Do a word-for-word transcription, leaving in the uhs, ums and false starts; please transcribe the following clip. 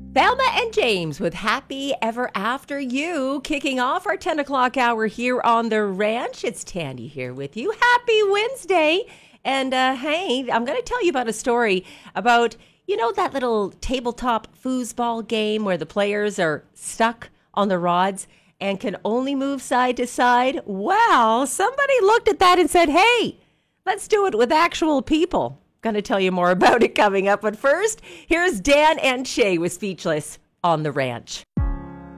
Thelma and James with Happy Ever After You, kicking off our ten o'clock hour here on the ranch. It's Tandy here with you. Happy Wednesday. And uh, hey, I'm going to tell you about a story about, you know, that little tabletop foosball game where the players are stuck on the rods and can only move side to side. Well, somebody looked at that and said, hey, let's do it with actual people. Going to tell you more about it coming up. But first, here's Dan and Shay with Speechless on the ranch.